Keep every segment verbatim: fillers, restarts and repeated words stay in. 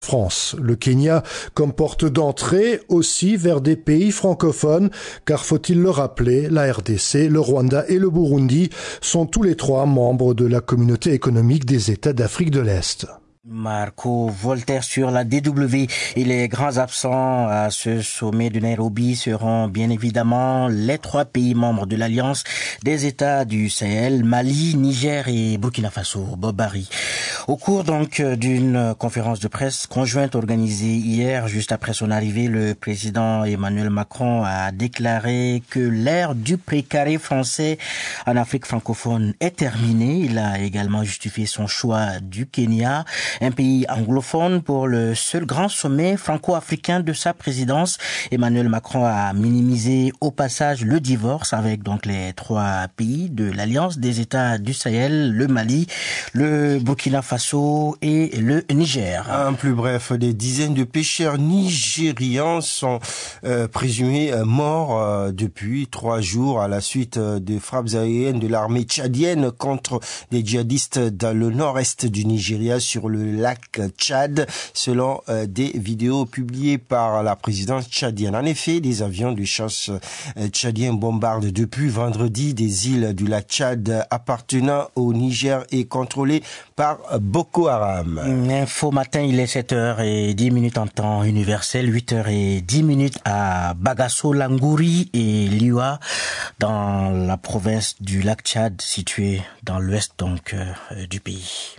France. Le Kenya comme porte d'entrée aussi vers des pays francophones, car faut-il le rappeler, la R D C, le Rwanda et le Burundi sont tous les trois membres de la communauté économique des États d'Afrique de l'Est. Marco Voltaire sur la D W et les grands absents à ce sommet de Nairobi seront bien évidemment les trois pays membres de l'Alliance des États du Sahel, Mali, Niger et Burkina Faso. Bob Barry. Au cours donc d'une conférence de presse conjointe organisée hier, juste après son arrivée, le président Emmanuel Macron a déclaré que l'ère du précaré français en Afrique francophone est terminée. Il a également justifié son choix du Kenya, un pays anglophone, pour le seul grand sommet franco-africain de sa présidence. Emmanuel Macron a minimisé au passage le divorce avec donc les trois pays de l'Alliance des États du Sahel, le Mali, le Burkina Faso et le Niger. En plus bref, des dizaines de pêcheurs nigérians sont euh, présumés euh, morts euh, depuis trois jours à la suite euh, de frappes aériennes de l'armée tchadienne contre des djihadistes dans le nord-est du Nigeria sur le lac Tchad, selon euh, des vidéos publiées par la présidence tchadienne. En effet, des avions de chasse euh, tchadiens bombardent depuis vendredi des îles du lac Tchad appartenant au Niger et contrôlées par Boko Haram. Info matin, il est sept heures dix minutes en temps universel, huit heures dix minutes à Bagasso, Langouri et Liwa, dans la province du lac Tchad, située dans l'ouest donc euh, du pays.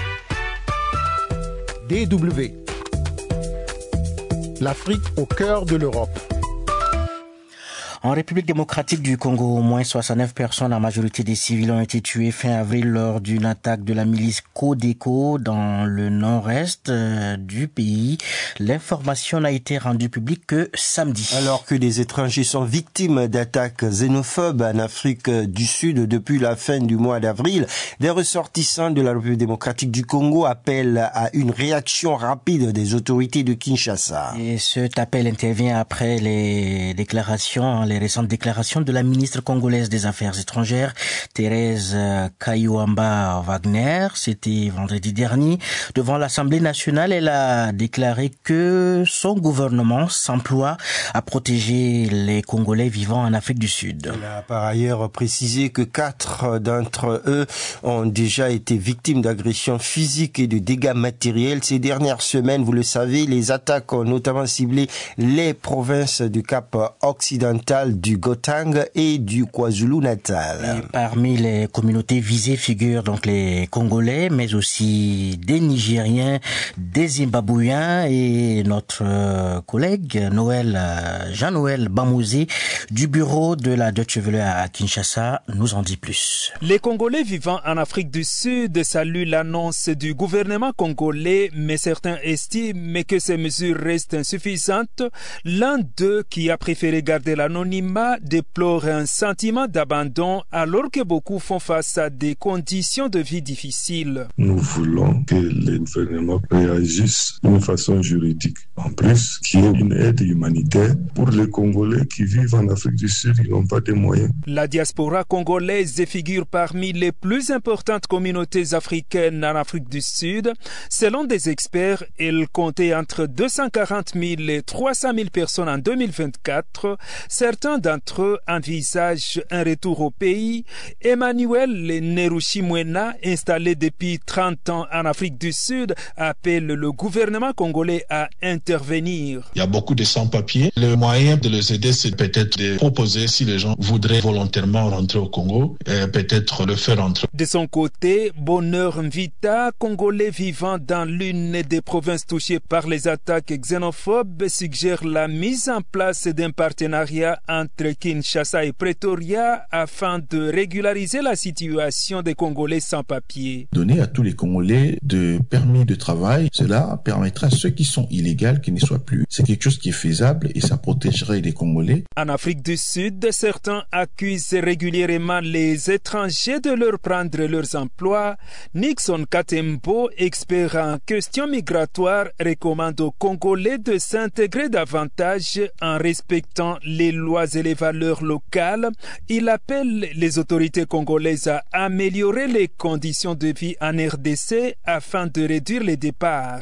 D W. L'Afrique au cœur de l'Europe. En République démocratique du Congo, au moins soixante-neuf personnes, en majorité des civils, ont été tuées fin avril lors d'une attaque de la milice Codeco dans le nord-est euh, du pays. L'information n'a été rendue publique que samedi. Alors que des étrangers sont victimes d'attaques xénophobes en Afrique du Sud depuis la fin du mois d'avril, des ressortissants de la République démocratique du Congo appellent à une réaction rapide des autorités de Kinshasa. Et cet appel intervient après les déclarations, les récentes déclarations de la ministre congolaise des Affaires étrangères, Thérèse Kayouamba Wagner. C'était vendredi dernier. Devant l'Assemblée nationale, elle a déclaré que son gouvernement s'emploie à protéger les Congolais vivant en Afrique du Sud. Elle a par ailleurs précisé que quatre d'entre eux ont déjà été victimes d'agressions physiques et de dégâts matériels. Ces dernières semaines, vous le savez, les attaques ont notamment ciblé les provinces du Cap occidental, du Gauteng et du KwaZulu-Natal. Et parmi les communautés visées figurent donc les Congolais, mais aussi des Nigériens, des Zimbabwéens, et notre euh, collègue Noël, euh, Jean-Noël Bamouzé du bureau de la Deutsche Welle à Kinshasa nous en dit plus. Les Congolais vivant en Afrique du Sud saluent l'annonce du gouvernement congolais, mais certains estiment que ces mesures restent insuffisantes. L'un d'eux, qui a préféré garder l'anonymat, déplore un sentiment d'abandon alors que beaucoup font face à des conditions de vie difficiles. Nous voulons que le gouvernement réagisse d'une façon juridique. En plus, qu'il y ait une aide humanitaire pour les Congolais qui vivent en Afrique du Sud, ils n'ont pas de moyens. La diaspora congolaise figure parmi les plus importantes communautés africaines en Afrique du Sud. Selon des experts, elle comptait entre deux cent quarante mille et trois cent mille personnes en deux mille vingt-quatre. Certains d'entre eux envisagent un retour au pays. Emmanuel Nerushimwena, installé depuis trente ans en Afrique du Sud, appelle le gouvernement congolais à intervenir. Il y a beaucoup de sans-papiers. Le moyen de les aider, c'est peut-être de proposer, si les gens voudraient volontairement rentrer au Congo, et peut-être le faire rentrer. De son côté, Bonheur Mvita, Congolais vivant dans l'une des provinces touchées par les attaques xénophobes, suggère la mise en place d'un partenariat entre Kinshasa et Pretoria afin de régulariser la situation des Congolais sans papier. Donner à tous les Congolais de permis de travail, cela permettra à ceux qui sont illégaux qu'ils n'y soient plus. C'est quelque chose qui est faisable et ça protégerait les Congolais. En Afrique du Sud, certains accusent régulièrement les étrangers de leur prendre leurs emplois. Nixon Katembo, expert en questions migratoires, recommande aux Congolais de s'intégrer davantage en respectant les lois et les valeurs locales. Il appelle les autorités congolaises à améliorer les conditions de vie en R D C afin de réduire les départs. C'est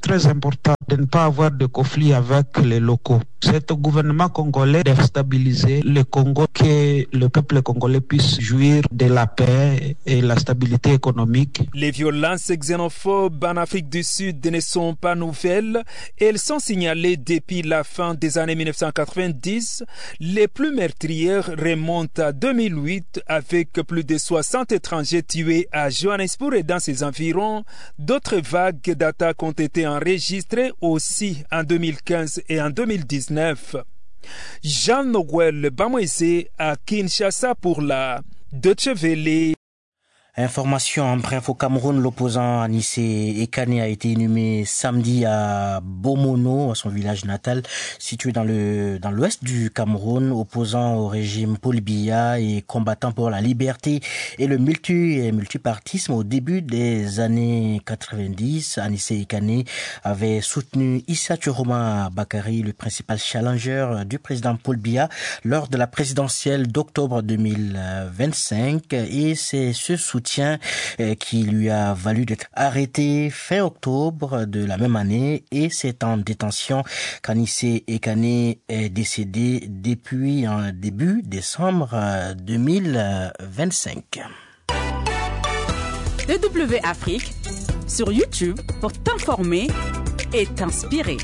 très important de ne pas avoir de conflit avec les locaux. C'est au gouvernement congolais de stabiliser le Congo, que le peuple congolais puisse jouir de la paix et la stabilité économique. Les violences xénophobes en Afrique du Sud ne sont pas nouvelles. Elles sont signalées depuis la fin des années mille neuf cent quatre-vingt-dix. Les plus meurtrières remontent à deux mille huit avec plus de soixante étrangers tués à Johannesburg et dans ses environs. D'autres vagues d'attaques ont été enregistrées aussi en deux mille quinze et en deux mille dix-neuf. Jean-Noël Bamwese à Kinshasa pour la Deutsche Welle. Information en bref au Cameroun, l'opposant Anissé Ekane a été inhumé samedi à Bomono, à son village natal, situé dans le dans l'ouest du Cameroun, opposant au régime Paul Biya et combattant pour la liberté et le multi et multipartisme au début des années quatre-vingt-dix. Anissé Ekane avait soutenu Issa Chiroma Bakary, le principal challenger du président Paul Biya, lors de la présidentielle d'octobre deux mille vingt-cinq, et c'est ce soutien qui lui a valu d'être arrêté fin octobre de la même année, et c'est en détention qu'Anissé Ekane est décédé depuis en début décembre deux mille vingt-cinq. D W Afrique sur YouTube pour t'informer et t'inspirer.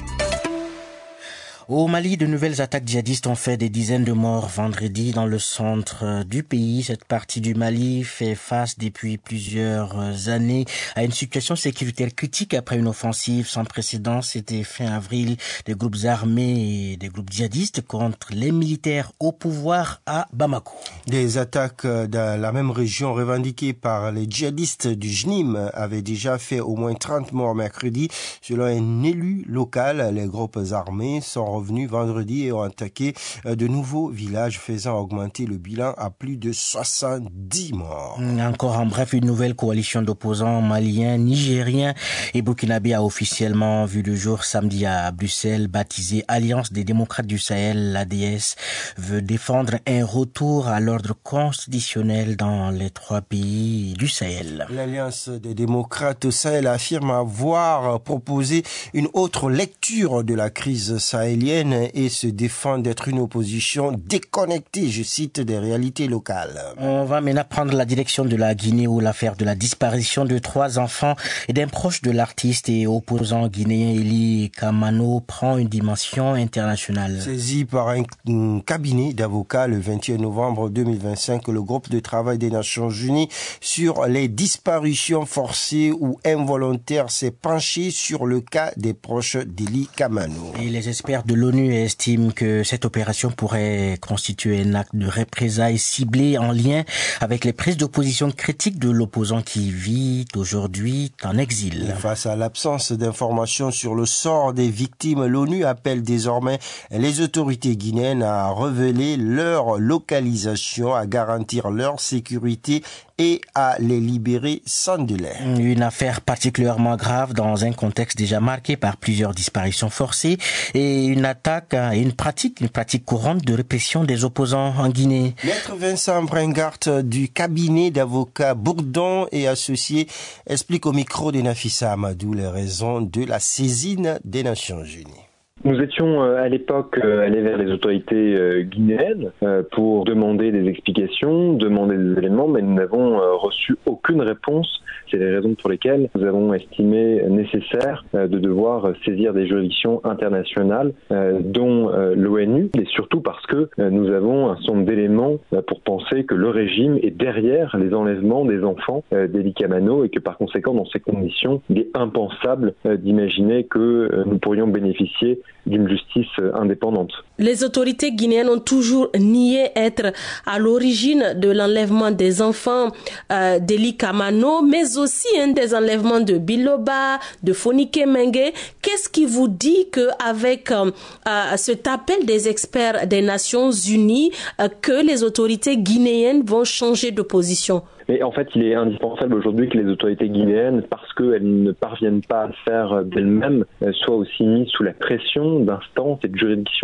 Au Mali, de nouvelles attaques djihadistes ont fait des dizaines de morts vendredi dans le centre du pays. Cette partie du Mali fait face depuis plusieurs années à une situation sécuritaire critique après une offensive sans précédent. C'était fin avril, des groupes armés et des groupes djihadistes contre les militaires au pouvoir à Bamako. Des attaques dans la même région revendiquées par les djihadistes du J N I M avaient déjà fait au moins trente morts mercredi. Selon un élu local, les groupes armés sont revenus vendredi et ont attaqué de nouveaux villages, faisant augmenter le bilan à plus de soixante-dix morts. Encore en bref, une nouvelle coalition d'opposants maliens, nigériens et burkinabés a officiellement vu le jour samedi à Bruxelles, baptisée Alliance des démocrates du Sahel. L'A D S veut défendre un retour à l'ordre constitutionnel dans les trois pays du Sahel. L'Alliance des démocrates au Sahel affirme avoir proposé une autre lecture de la crise sahélienne et se défend d'être une opposition déconnectée, je cite, des réalités locales. On va maintenant prendre la direction de la Guinée, où l'affaire de la disparition de trois enfants et d'un proche de l'artiste et opposant guinéen Eli Kamano prend une dimension internationale. Saisi par un, un cabinet d'avocats le vingt et un novembre deux mille vingt-cinq, le groupe de travail des Nations Unies sur les disparitions forcées ou involontaires s'est penché sur le cas des proches d'Eli Kamano. Et les experts de l'ONU estiment que cette opération pourrait constituer un acte de représailles ciblé en lien avec les prises d'opposition critiques de l'opposant qui vit aujourd'hui en exil. Et face à l'absence d'informations sur le sort des victimes, l'ONU appelle désormais les autorités guinéennes à révéler leur localisation, à garantir leur sécurité et à les libérer sans délai. Une affaire particulièrement grave dans un contexte déjà marqué par plusieurs disparitions forcées et une attaque et une pratique, une pratique courante de répression des opposants en Guinée. Maître Vincent Bringart du cabinet d'avocats Bourdon et associés explique au micro de Nafissa Amadou les raisons de la saisine des Nations Unies. Nous étions à l'époque allés vers les autorités guinéennes pour demander des explications, demander des éléments, mais nous n'avons reçu aucune réponse. C'est les raisons pour lesquelles nous avons estimé nécessaire de devoir saisir des juridictions internationales, dont l'ONU, et surtout parce que nous avons un certain nombre d'éléments pour penser que le régime est derrière les enlèvements des enfants d'Eli Kamano et que par conséquent, dans ces conditions, il est impensable d'imaginer que nous pourrions bénéficier d'une justice indépendante. Les autorités guinéennes ont toujours nié être à l'origine de l'enlèvement des enfants euh, d'Eli Kamano, mais aussi hein, des enlèvements de Biloba, de Fonike Mengue. Qu'est-ce qui vous dit qu'avec euh, euh, cet appel des experts des Nations Unies, euh, que les autorités guinéennes vont changer de position ? Mais en fait, il est indispensable aujourd'hui que les autorités guinéennes, parce qu'elles ne parviennent pas à le faire d'elles-mêmes, soient aussi mises sous la pression d'instances et de juridictions internationales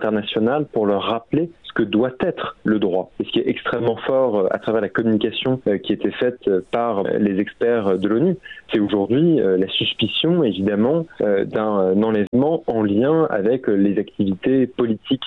internationale pour leur rappeler ce que doit être le droit. Et ce qui est extrêmement fort à travers la communication qui était faite par les experts de l'ONU, c'est aujourd'hui la suspicion, évidemment, d'un enlèvement en lien avec les activités politiques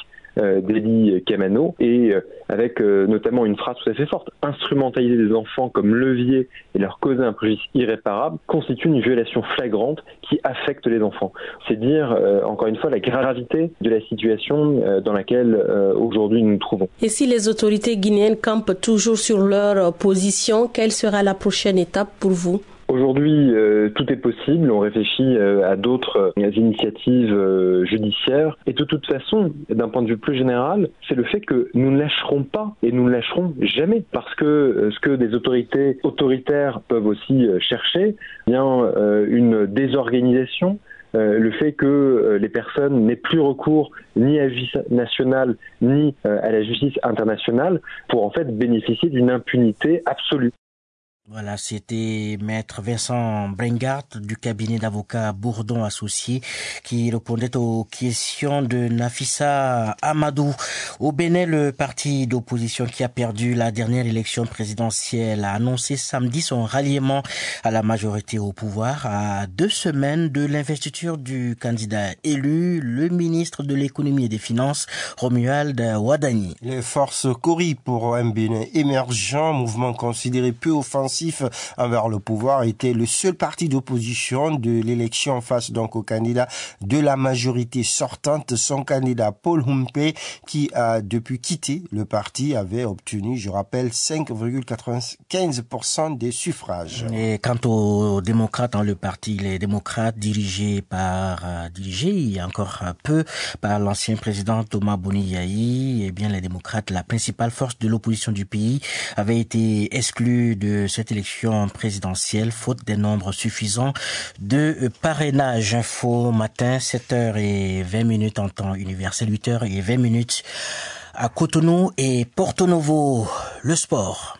d'Elie Kamano et avec notamment une phrase tout à fait forte: instrumentaliser les enfants comme levier et leur causer un préjudice irréparable constitue une violation flagrante qui affecte les enfants. C'est dire encore une fois la gravité de la situation dans laquelle aujourd'hui nous nous trouvons. Et si les autorités guinéennes campent toujours sur leur position, quelle sera la prochaine étape pour vous ? Aujourd'hui, euh, tout est possible. On réfléchit euh, à d'autres euh, initiatives euh, judiciaires. Et de toute façon, d'un point de vue plus général, c'est le fait que nous ne lâcherons pas et nous ne lâcherons jamais. Parce que euh, ce que des autorités autoritaires peuvent aussi euh, chercher, bien euh, une désorganisation, euh, le fait que euh, les personnes n'aient plus recours ni à la justice nationale ni euh, à la justice internationale pour en fait bénéficier d'une impunité absolue. Voilà, c'était Maître Vincent Brengart du cabinet d'avocats Bourdon Associés qui répondait aux questions de Nafissa Amadou. Au Bénin, le parti d'opposition qui a perdu la dernière élection présidentielle a annoncé samedi son ralliement à la majorité au pouvoir à deux semaines de l'investiture du candidat élu, le ministre de l'économie et des finances, Romuald Wadani. Les forces Cori pour un Bénin émergent, mouvement considéré peu offensif envers le pouvoir, était le seul parti d'opposition de l'élection face donc au candidat de la majorité sortante. Son candidat Paul Humpé, qui a depuis quitté le parti, avait obtenu, je rappelle, cinq virgule quatre-vingt-quinze pour cent des suffrages. Et quant aux démocrates dans le parti, les démocrates dirigés par, euh, dirigés il y a encore peu par l'ancien président Thomas Boni Yayi, eh bien les démocrates, la principale force de l'opposition du pays, avaient été exclus de cette élection présidentielle faute des nombres suffisants de parrainage. Info matin, sept heures vingt minutes en temps universel, huit heures vingt minutes à Cotonou et Porto Novo. Le sport.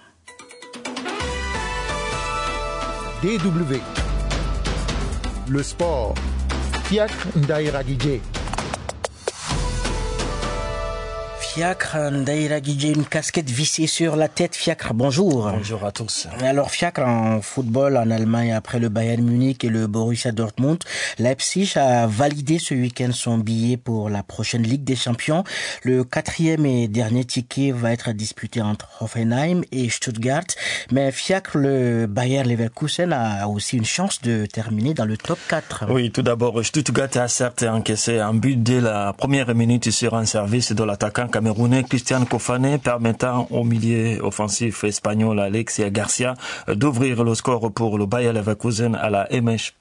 D W. Le sport. Fiacre Ndaïra Guidje. Fiacre Ndaïra Guidje, une casquette vissée sur la tête. Fiacre, bonjour. Bonjour à tous. Alors Fiacre, en football en Allemagne, après le Bayern Munich et le Borussia Dortmund, Leipzig a validé ce week-end son billet pour la prochaine Ligue des Champions. Le quatrième et dernier ticket va être disputé entre Hoffenheim et Stuttgart. Mais Fiacre, le Bayer Leverkusen a aussi une chance de terminer dans le top quatre. Oui, tout d'abord, Stuttgart a certes encaissé un but dès la première minute sur un service de l'attaquant camerounais Christian Kofane, permettant au milieu offensif espagnol Alexia Garcia d'ouvrir le score pour le Bayer Leverkusen à la M H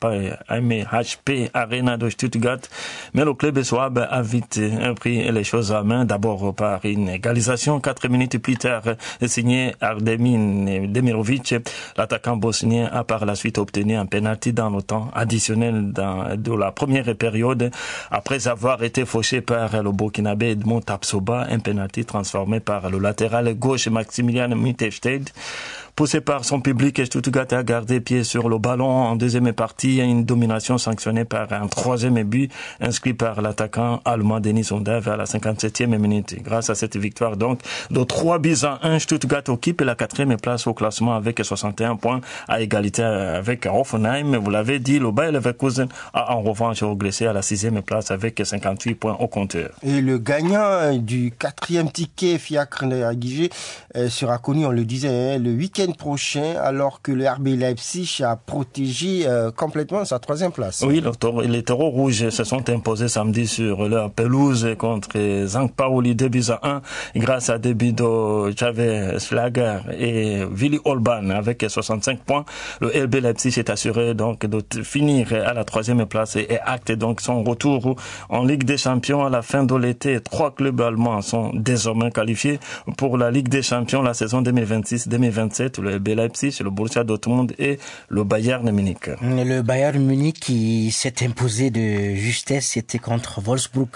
P Arena de Stuttgart. Mais le club Swab a vite pris les choses à main, d'abord par une égalisation. Quatre minutes plus tard, signé Ardemin Demirovic, l'attaquant bosnien a par la suite obtenu un penalty dans le temps additionnel dans, de la première période, après avoir été fauché par le Burkinabé Edmond Tapsoba, un penalty transformé par le latéral gauche Maximilian Mittelstadt. Poussé par son public, Stuttgart a gardé pied sur le ballon en deuxième partie, une domination sanctionnée par un troisième but inscrit par l'attaquant allemand Denis Undav à la cinquante-septième minute. Grâce à cette victoire donc de trois buts à un, Stuttgart occupe la quatrième place au classement avec soixante et un points à égalité avec Hoffenheim. Vous l'avez dit, le Bayer Leverkusen a en revanche régressé à la sixième place avec cinquante-huit points au compteur. Et le gagnant du quatrième ticket Fiacre Ndaïra Guidje sera connu, on le disait, le week-end prochain, alors que le R B Leipzig a protégé euh, complètement sa troisième place. Oui, le taureau, les taureaux rouges se sont imposés samedi sur leur pelouse contre Sankt Pauli deux buts à un grâce à des buts de Xavier Schlager et Willy Olban avec soixante-cinq points. Le R B Leipzig est assuré donc de finir à la troisième place et acte donc son retour en Ligue des Champions à la fin de l'été. Trois clubs allemands sont désormais qualifiés pour la Ligue des Champions la saison deux mille vingt-six deux mille vingt-sept. Le R B Leipzig, le Borussia Dortmund et le Bayern Munich. Le Bayern Munich qui s'est imposé de justesse, c'était contre Wolfsburg.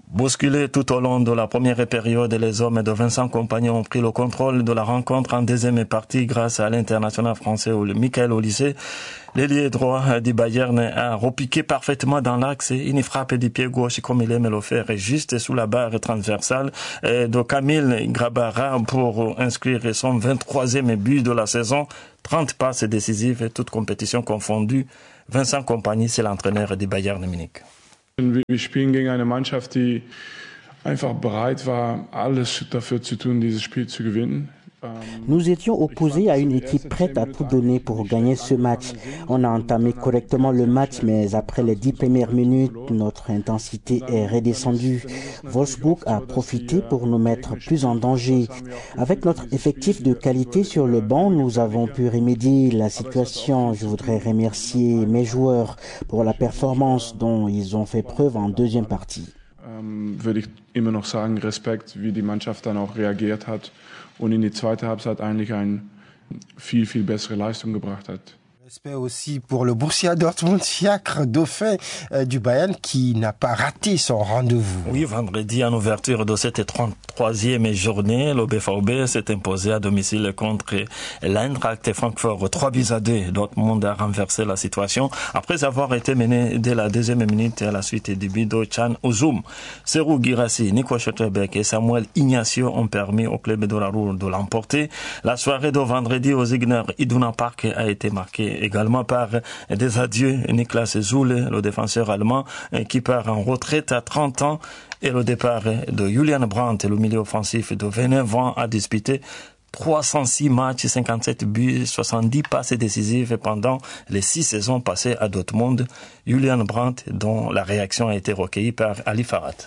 Bousculés tout au long de la première période, les hommes de Vincent Kompany ont pris le contrôle de la rencontre en deuxième partie grâce à l'international français Michael Olise. L'ailier droit du Bayern a repiqué parfaitement dans l'axe une frappe du pied gauche comme il aime le faire, juste sous la barre transversale de Kamil Grabara pour inscrire son vingt-troisième but de la saison. trente passes décisives, toutes compétitions confondues. Vincent Kompany, c'est l'entraîneur du Bayern Munich. Wir spielen gegen eine Mannschaft, die einfach bereit war, alles dafür zu tun, dieses Spiel zu gewinnen. Nous étions opposés à une équipe prête à tout donner pour gagner ce match. On a entamé correctement le match, mais après les dix premières minutes, notre intensité est redescendue. Wolfsburg a profité pour nous mettre plus en danger. Avec notre effectif de qualité sur le banc, nous avons pu remédier la situation. Je voudrais remercier mes joueurs pour la performance dont ils ont fait preuve en deuxième partie. Ähm, würde ich immer noch sagen, Respekt, wie die Mannschaft dann auch reagiert hat und in die zweite Halbzeit eigentlich eine viel, viel bessere Leistung gebracht hat. Respect aussi pour le Borussia Dortmund, fiacre dauphin euh, du Bayern qui n'a pas raté son rendez-vous. Oui, vendredi en ouverture de cette trente-troisième journée, le B V B s'est imposé à domicile contre l'Eintracht Francfort trois buts à deux. Dortmund a renversé la situation après avoir été mené dès la deuxième minute à la suite du but de Can Uzum. Serhou Guirassy, Nico Schlotterbeck et Samuel Ignacio ont permis au club de la Ruhr de l'emporter. La soirée de vendredi au Siegner Iduna Park a été marquée également par des adieux. Niklas Süle, le défenseur allemand, qui part en retraite à trente ans, et le départ de Julian Brandt, le milieu offensif de vingt-neuf ans, a disputé trois cent six matchs, cinquante-sept buts, soixante-dix passes décisives pendant les six saisons passées à Dortmund. Julian Brandt, dont la réaction a été recueillie par Ali Farhat.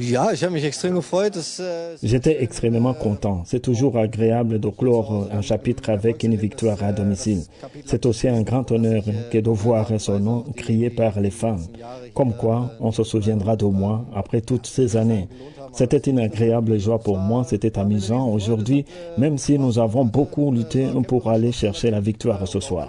J'étais extrêmement content. C'est toujours agréable de clore un chapitre avec une victoire à domicile. C'est aussi un grand honneur que de voir son nom crié par les fans. Comme quoi, on se souviendra de moi après toutes ces années. C'était une agréable joie pour moi, c'était amusant aujourd'hui, même si nous avons beaucoup lutté pour aller chercher la victoire ce soir.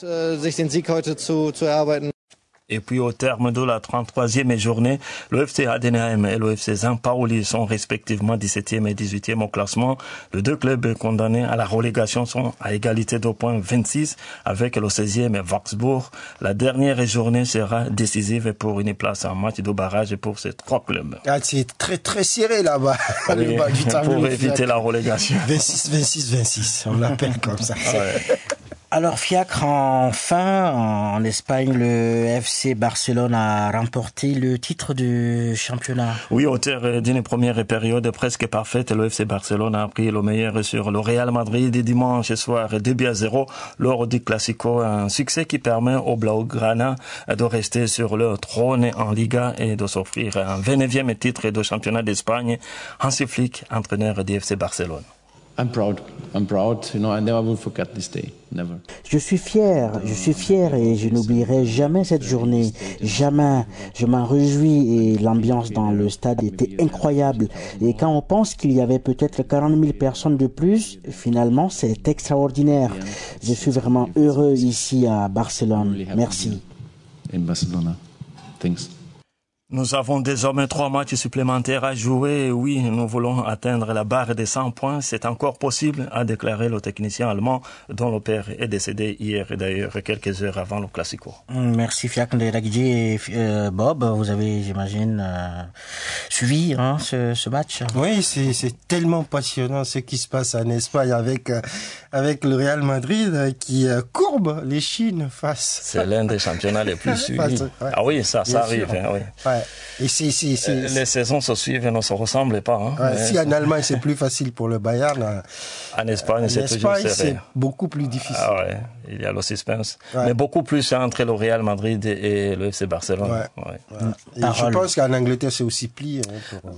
Et puis au terme de la trente-troisième journée, le F C Heidenheim et le F C Sankt Pauli sont respectivement dix-septième et dix-huitième au classement. Les deux clubs condamnés à la relégation sont à égalité de points vingt-six avec le seizième Wolfsburg. La dernière journée sera décisive pour une place en match de barrage pour ces trois clubs. Ah, c'est très très serré là-bas. Oui, pour éviter la relégation. vingt-six vingt-six vingt-six, on l'appelle comme ça. Ouais. Alors, fiacre, enfin, en Espagne, le F C Barcelone a remporté le titre du championnat. Oui, au terme d'une première période presque parfaite, le F C Barcelone a pris le meilleur sur le Real Madrid dimanche soir deux buts à zéro lors du Classico, un succès qui permet aux Blaugrana de rester sur le trône en Liga et de s'offrir un vingt-neuvième titre de championnat d'Espagne. Hansi Flick, entraîneur du F C Barcelone. I'm proud. I'm proud. You know, I never will forget this day. Never. Je suis fier. Je suis fier et je n'oublierai jamais cette journée. Jamais. Je m'en réjouis et l'ambiance dans le stade était incroyable. Et quand on pense qu'il y avait peut-être quarante mille personnes de plus, finalement, c'est extraordinaire. Je suis vraiment heureux ici à Barcelone. Merci. In Barcelona. Thanks. Nous avons désormais trois matchs supplémentaires à jouer. Oui, nous voulons atteindre la barre des cent points. C'est encore possible, a déclaré le technicien allemand dont le père est décédé hier, d'ailleurs, quelques heures avant le Classico. Merci Fiacre Ndairagije et euh, Bob. Vous avez, j'imagine, euh, suivi hein, ce, ce match. Oui, c'est, c'est tellement passionnant ce qui se passe en Espagne avec, euh, avec le Real Madrid euh, qui euh, courbe les chines face... C'est l'un des championnats les plus suivis. Face, ouais. Ah oui, ça, ça arrive. Hein, oui. Ouais. Et c'est, c'est, c'est, les saisons se suivent et ne se ressemblent pas. Hein. Ouais, si en Allemagne c'est plus facile pour le Bayern, en Espagne en c'est Espagne, toujours serré. C'est beaucoup plus difficile. Ah ouais, il y a le suspense, ouais. Mais beaucoup plus entre le Real Madrid et le F C Barcelone. Ouais. Ouais. Ouais. Et je pense qu'en Angleterre c'est aussi plié. Hein, pour,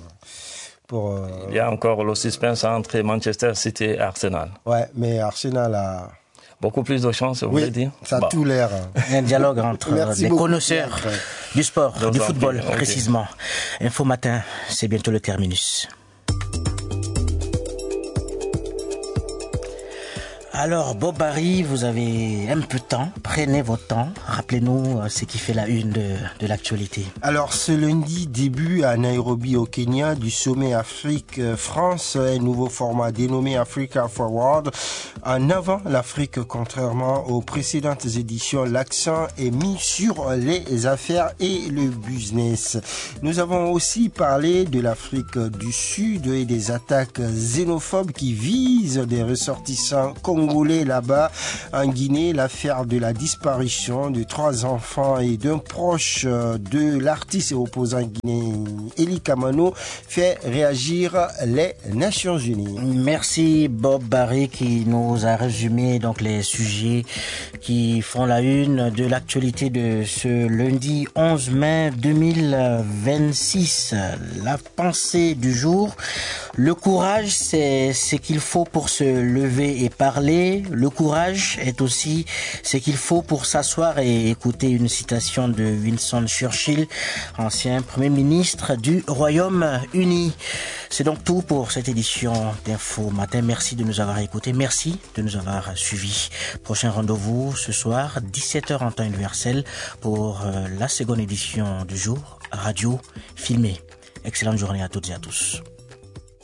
pour, euh... Il y a encore le suspense entre Manchester City et Arsenal. Ouais, mais Arsenal a beaucoup plus de chance, vous oui, voulez dire? Ça a bah. tout l'air. Il y a un dialogue entre Merci les beaucoup. connoisseurs du sport, Dans du football, okay. précisément. Info Matin, c'est bientôt le terminus. Alors, Bob Barry, vous avez un peu de temps. Prenez votre temps. Rappelez-nous ce qui fait la une de, de l'actualité. Alors, ce lundi, début à Nairobi, au Kenya, du sommet Afrique-France, un nouveau format dénommé Africa Forward. En avant, l'Afrique, contrairement aux précédentes éditions, l'accent est mis sur les affaires et le business. Nous avons aussi parlé de l'Afrique du Sud et des attaques xénophobes qui visent des ressortissants congolais là-bas. En Guinée, l'affaire de la disparition de trois enfants et d'un proche de l'artiste et opposant guinéen Eli Kamano fait réagir les Nations Unies. Merci Bob Barry qui nous a résumé donc les sujets qui font la une de l'actualité de ce lundi onze mai deux mille vingt-six. La pensée du jour: le courage, c'est ce qu'il faut pour se lever et parler. Le courage est aussi ce qu'il faut pour s'asseoir et écouter. Une citation de Winston Churchill, ancien Premier ministre du Royaume-Uni. C'est donc tout pour cette édition d'Info Matin. Merci de nous avoir écoutés. Merci de nous avoir suivis. Prochain rendez-vous ce soir, dix-sept heures en temps universel, pour la seconde édition du jour, radio filmée. Excellente journée à toutes et à tous.